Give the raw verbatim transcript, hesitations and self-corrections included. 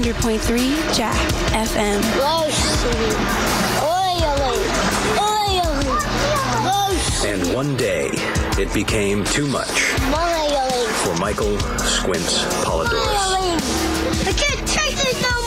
hundred point three Jack F M. And one day, it became too much for Michael Squints Polidorus. I can't take it no more!